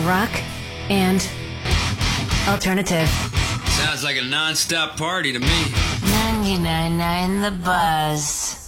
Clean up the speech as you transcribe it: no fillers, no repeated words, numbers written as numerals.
rock, and alternative. Sounds like a non-stop party to me. 99.9 The Buzz.